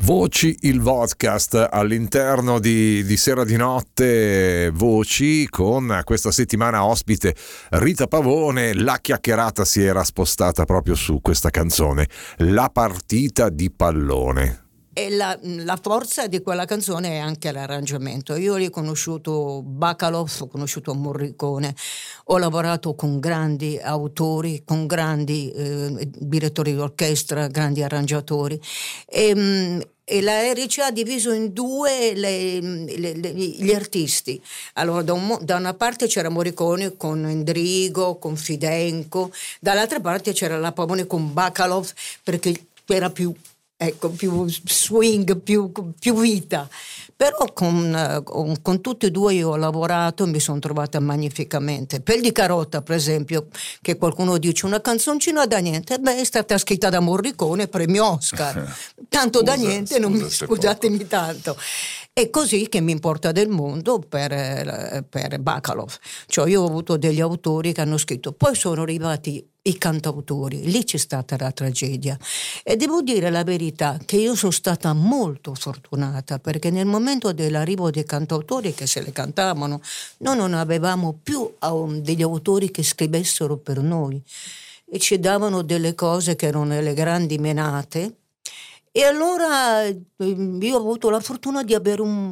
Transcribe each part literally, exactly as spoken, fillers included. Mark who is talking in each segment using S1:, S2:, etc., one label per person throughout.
S1: Voci, il podcast all'interno di, di Sera di Notte Voci, con questa settimana ospite Rita Pavone. La chiacchierata si era spostata proprio su questa canzone, La partita di pallone.
S2: E la, la forza di quella canzone è anche l'arrangiamento. Io ho conosciuto Bacalov, ho conosciuto Morricone, ho lavorato con grandi autori, con grandi eh, direttori d'orchestra, grandi arrangiatori, e, e la R C A ha diviso in due le, le, le, gli artisti. Allora da, un, da una parte c'era Morricone con Endrigo, con Fidenco, dall'altra parte c'era la Pavone con Bacalov, perché era più ecco più swing, più, più vita. Però con, con, con tutti e due io ho lavorato e mi sono trovata magnificamente. Pel di Carota, per esempio, che qualcuno dice una canzoncina da niente, beh, è stata scritta da Morricone, premio Oscar, tanto scusa, da niente, non mi, scusatemi poco. Tanto. È così che mi importa del mondo per, per Bacalov. Cioè io ho avuto degli autori che hanno scritto, poi sono arrivati i cantautori, lì c'è stata la tragedia. E devo dire la verità che io sono stata molto fortunata, perché nel momento dell'arrivo dei cantautori che se le cantavano, noi non avevamo più degli autori che scrivessero per noi e ci davano delle cose che erano le grandi menate. E allora io ho avuto la fortuna di avere un,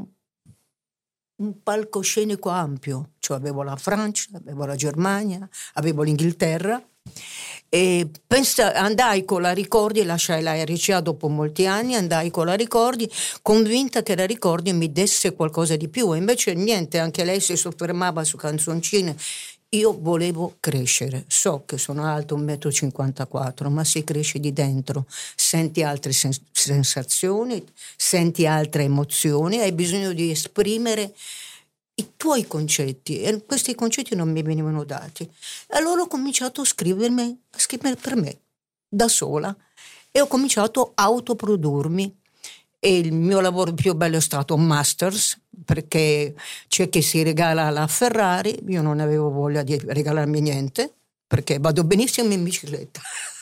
S2: un palcoscenico ampio, cioè avevo la Francia, avevo la Germania, avevo l'Inghilterra, e pensa, andai con la Ricordi, lasciai la R C A dopo molti anni, andai con la Ricordi convinta che la Ricordi mi desse qualcosa di più, e invece niente, anche lei si soffermava su canzoncine. Io volevo crescere, so che sono alto un metro e cinquantaquattro, ma si cresce di dentro, senti altre sens- sensazioni, senti altre emozioni, hai bisogno di esprimere i tuoi concetti, e questi concetti non mi venivano dati. Allora ho cominciato a scrivermi, a scrivere per me, da sola, e ho cominciato a autoprodurmi. E il mio lavoro più bello è stato Masters, perché c'è chi si regala la Ferrari, io non avevo voglia di regalarmi niente, perché vado benissimo in bicicletta.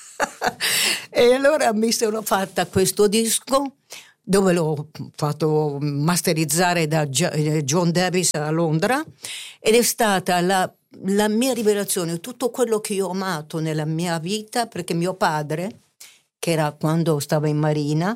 S2: E allora mi sono fatta questo disco, dove l'ho fatto masterizzare da John Davis a Londra, ed è stata la, la mia rivelazione, tutto quello che io ho amato nella mia vita, perché mio padre, che era quando stava in Marina,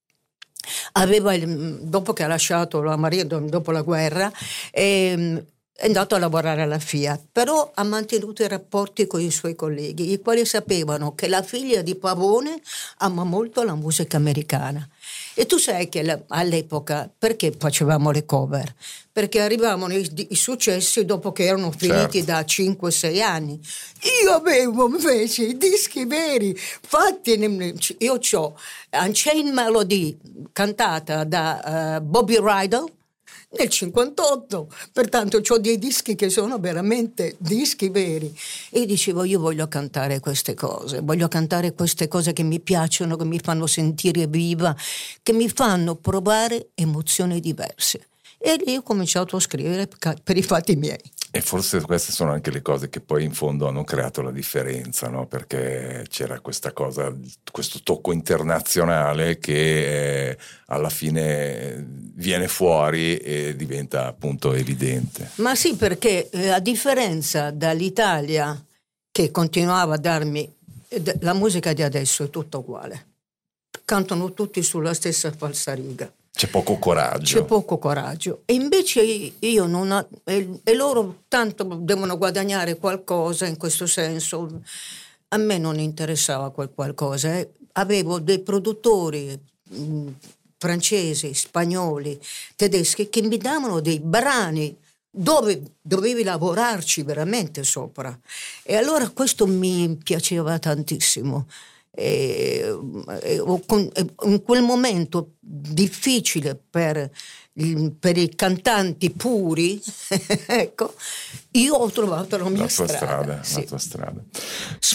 S2: aveva il, dopo che ha lasciato la Marina, dopo la guerra, eh, è andato a lavorare alla Fiat, però ha mantenuto i rapporti con i suoi colleghi, i quali sapevano che la figlia di Pavone ama molto la musica americana. E tu sai che all'epoca, perché facevamo le cover? Perché arrivavano i, i successi dopo che erano finiti, certo, da cinque sei anni. Io avevo invece i dischi veri, fatti, io ho Unchained Melody cantata da uh, Bobby Rydell nel cinquantotto, pertanto ho dei dischi che sono veramente dischi veri, e dicevo io voglio cantare queste cose, voglio cantare queste cose che mi piacciono, che mi fanno sentire viva, che mi fanno provare emozioni diverse, e lì ho cominciato a scrivere per i fatti miei.
S3: E forse queste sono anche le cose che poi in fondo hanno creato la differenza, no? Perché c'era questa cosa, questo tocco internazionale che eh, alla fine viene fuori e diventa appunto evidente.
S2: Ma sì, perché eh, a differenza dall'Italia, che continuava a darmi, la musica di adesso è tutta uguale, cantano tutti sulla stessa falsariga.
S3: C'è poco coraggio.
S2: C'è poco coraggio. E invece io non ho, e, e loro tanto devono guadagnare qualcosa in questo senso. A me non interessava quel qualcosa. Eh. Avevo dei produttori mh, francesi, spagnoli, tedeschi che mi davano dei brani dove dovevi lavorarci veramente sopra. E allora questo mi piaceva tantissimo. E, e, in quel momento difficile per, per i cantanti puri, ecco, io ho trovato la mia
S3: la tua
S2: strada,
S3: strada,
S2: sì.
S3: la tua strada.